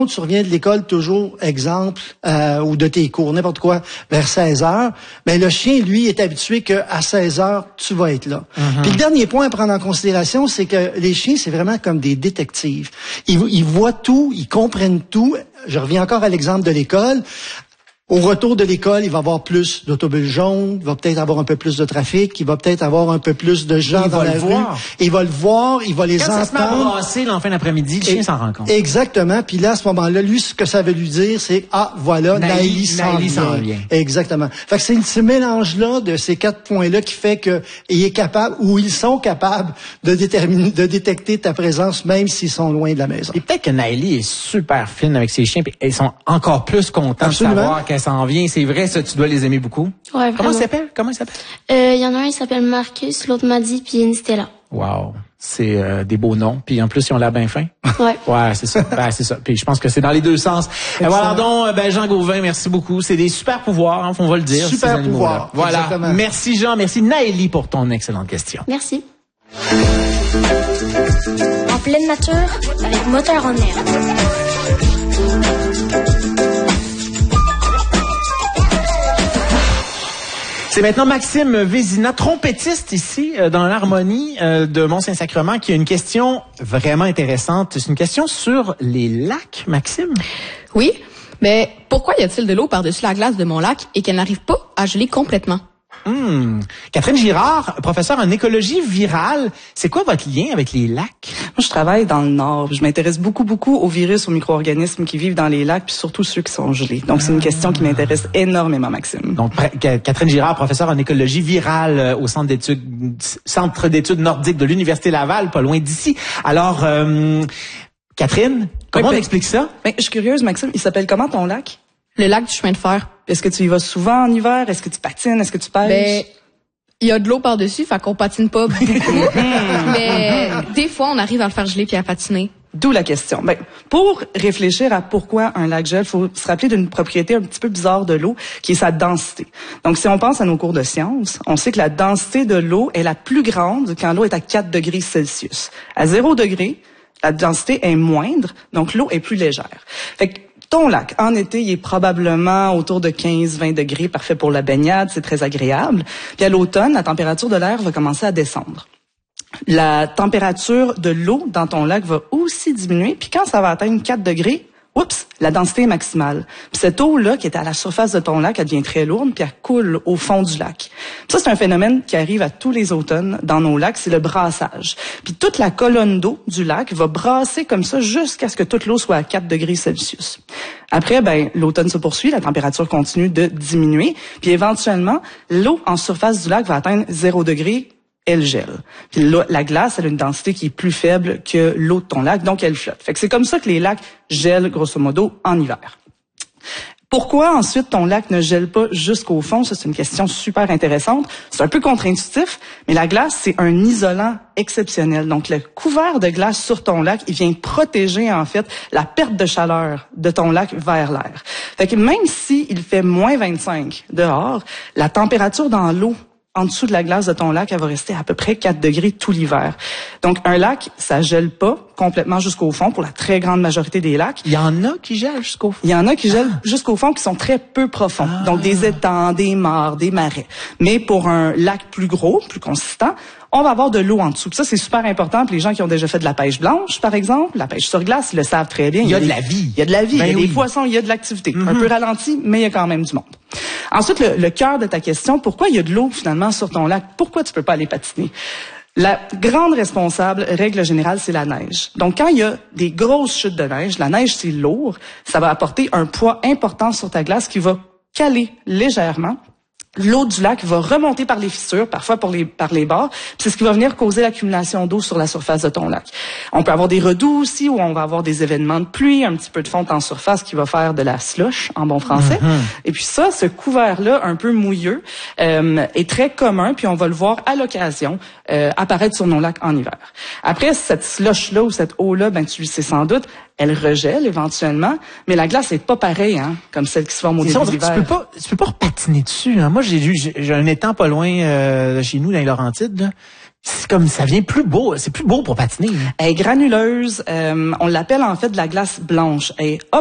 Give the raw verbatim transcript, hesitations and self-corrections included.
tu reviens de l'école toujours, exemple, euh, ou de tes cours, n'importe quoi, vers seize heures, ben le chien, lui, est habitué qu'à seize heures, tu vas être là. Mm-hmm. Puis le dernier point à prendre en considération, c'est que les chiens, c'est vraiment comme des détectives. Ils, ils voient tout, ils comprennent tout. Je reviens encore à l'exemple de l'école. Au retour de l'école, il va y avoir plus d'autobus jaunes, il va peut-être avoir un peu plus de trafic, il va peut-être avoir un peu plus de gens dans la rue. Et il va le voir, il va les Quand entendre. Quand ça se met à brasser en fin d'après-midi, le chien s'en rend compte. Exactement. Puis là, à ce moment-là, lui, ce que ça veut lui dire, c'est « Ah, voilà, Naïli s'en vient. » Exactement. Fait que c'est ce mélange-là de ces quatre points-là qui fait qu'il est capable, ou ils sont capables de déterminer, de détecter ta présence, même s'ils sont loin de la maison. Et peut-être que Naïli est super fine avec ses chiens, puis ils sont encore plus contents Absolument. de savoir qu'elle s'en vient. C'est vrai, ça, tu dois les aimer beaucoup. Ouais, Comment il s'appelle? Comment il s'appelle? Euh, il y en a un, il s'appelle Marcus, l'autre Maddy, puis une Stella. Wow. C'est euh, des beaux noms. Puis en plus, ils ont l'air bien fins. Ouais. Ouais, c'est ça. Ben, c'est ça. Puis je pense que c'est dans les deux sens. Et voilà donc, ben, Jean Gauvin, merci beaucoup. C'est des super pouvoirs, hein, on va le dire. Super pouvoirs. Voilà. Exactement. Merci Jean, merci Naïli pour ton excellente question. Merci. En pleine nature, avec moteur en herbe. C'est maintenant Maxime Vézina, trompettiste ici euh, dans l'harmonie euh, de Mont-Saint-Sacrement, qui a une question vraiment intéressante. C'est une question sur les lacs, Maxime. Oui, mais pourquoi y a-t-il de l'eau par-dessus la glace de mon lac et qu'elle n'arrive pas à geler complètement? Hum. Catherine Girard, professeure en écologie virale, c'est quoi votre lien avec les lacs? Moi, je travaille dans le Nord. Je m'intéresse beaucoup, beaucoup aux virus, aux micro-organismes qui vivent dans les lacs, puis surtout ceux qui sont gelés. Donc, c'est une question qui m'intéresse énormément, Maxime. Donc, Catherine Girard, professeure en écologie virale euh, au Centre d'études Centre d'études nordiques de l'Université Laval, pas loin d'ici. Alors, euh, Catherine, comment oui, on explique ça? Ben, je suis curieuse, Maxime. Il s'appelle comment ton lac? Le lac du chemin de fer. Est-ce que tu y vas souvent en hiver? Est-ce que tu patines? Est-ce que tu pêches? Ben, il y a de l'eau par-dessus, fait qu'on patine pas beaucoup. Mais des fois, on arrive à le faire geler puis à patiner. D'où la question. Ben, pour réfléchir à pourquoi un lac gèle, il faut se rappeler d'une propriété un petit peu bizarre de l'eau, qui est sa densité. Donc, si on pense à nos cours de sciences, on sait que la densité de l'eau est la plus grande quand l'eau est à quatre degrés Celsius. À zéro degré, la densité est moindre, donc l'eau est plus légère. Fait que ton lac, en été, il est probablement autour de quinze à vingt degrés, parfait pour la baignade, c'est très agréable. Puis à l'automne, la température de l'air va commencer à descendre. La température de l'eau dans ton lac va aussi diminuer, puis quand ça va atteindre quatre degrés, oups, la densité est maximale. Puis cette eau-là, qui est à la surface de ton lac, elle devient très lourde, puis elle coule au fond du lac. Puis ça, c'est un phénomène qui arrive à tous les automnes dans nos lacs, c'est le brassage. Puis toute la colonne d'eau du lac va brasser comme ça jusqu'à ce que toute l'eau soit à quatre degrés Celsius. Après, ben, l'automne se poursuit, la température continue de diminuer, puis éventuellement, l'eau en surface du lac va atteindre zéro degré, elle gèle. Puis la, la glace, elle a une densité qui est plus faible que l'eau de ton lac, donc elle flotte. Fait que c'est comme ça que les lacs gèlent, grosso modo, en hiver. Pourquoi ensuite ton lac ne gèle pas jusqu'au fond? Ça, c'est une question super intéressante. C'est un peu contre-intuitif, mais la glace, c'est un isolant exceptionnel. Donc, le couvert de glace sur ton lac, il vient protéger, en fait, la perte de chaleur de ton lac vers l'air. Fait que même si il fait moins vingt-cinq dehors, la température dans l'eau en dessous de la glace de ton lac, elle va rester à peu près quatre degrés tout l'hiver. Donc, un lac, ça gèle pas complètement jusqu'au fond pour la très grande majorité des lacs. Il y en a qui gèlent jusqu'au fond. Il y en a qui gèlent jusqu'au fond, qui sont très peu profonds. Ah. Donc, des étangs, des mares, des marais. Mais pour un lac plus gros, plus consistant, on va avoir de l'eau en dessous. Puis ça, c'est super important pour les gens qui ont déjà fait de la pêche blanche, par exemple. La pêche sur glace, ils le savent très bien. Il y a, il y a de des, la vie. Il y a de la vie. Ben il y a oui. des poissons, il y a de l'activité. Mm-hmm. Un peu ralenti, mais il y a quand même du monde. Ensuite, le, le cœur de ta question, pourquoi il y a de l'eau finalement sur ton lac? Pourquoi tu peux pas aller patiner? La grande responsable, règle générale, c'est la neige. Donc, quand il y a des grosses chutes de neige, la neige, c'est lourd, ça va apporter un poids important sur ta glace qui va caler légèrement. L'eau du lac va remonter par les fissures, parfois par les, par les bords, puis c'est ce qui va venir causer l'accumulation d'eau sur la surface de ton lac. On peut avoir des redoux aussi, où on va avoir des événements de pluie, un petit peu de fonte en surface qui va faire de la slush, en bon français. Mm-hmm. Et puis ça, ce couvert-là, un peu mouilleux, euh, est très commun, puis on va le voir à l'occasion euh, apparaître sur nos lacs en hiver. Après, cette slush-là ou cette eau-là, ben tu le sais sans doute, elle regèle éventuellement, mais la glace est pas pareille, hein, comme celle qui se forme au début de l'hiver. Tu peux pas, tu peux pas repatiner dessus. Hein. Moi, j'ai vu, j'ai un étang pas loin euh, de chez nous, dans les Laurentides, là. c'est comme ça vient plus beau, c'est plus beau pour patiner. Hein. Elle est granuleuse, euh, on l'appelle en fait de la glace blanche. Elle est